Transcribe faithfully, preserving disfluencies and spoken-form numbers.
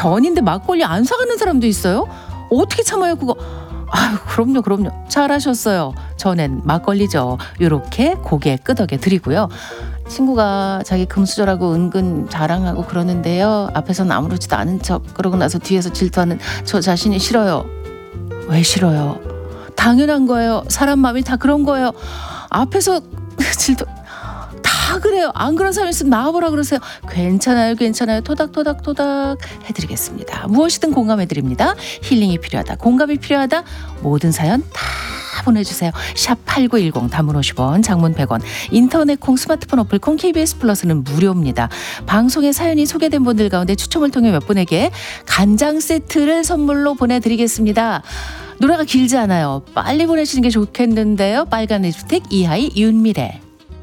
전인데 막걸리 안 사가는 사람도 있어요? 어떻게 참아요 그거? 아유 그럼요 그럼요 잘하셨어요. 전엔 막걸리죠. 요렇게 고개 끄덕여 드리고요. 친구가 자기 금수저라고 은근 자랑하고 그러는데요. 앞에서는 아무렇지도 않은 척 그러고 나서 뒤에서 질투하는 저 자신이 싫어요. 왜 싫어요? 당연한 거예요. 사람 마음이 다 그런 거예요. 앞에서 질투 다 그래요. 안 그런 사람 있으면 나와보라 그러세요. 괜찮아요 괜찮아요 토닥토닥토닥 해드리겠습니다. 무엇이든 공감해드립니다. 힐링이 필요하다 공감이 필요하다 모든 사연 다 보내주세요. 샵 팔구일공 단문 오십 원 장문 백 원 인터넷 콩 스마트폰 어플 콩 케이비에스 플러스는 무료입니다. 방송에 사연이 소개된 분들 가운데 추첨을 통해 몇 분에게 간장 세트를 선물로 보내드리겠습니다. 노래가 길지 않아요. 빨리 보내시는 게 좋겠는데요. 빨간 립스틱 이하이 윤미래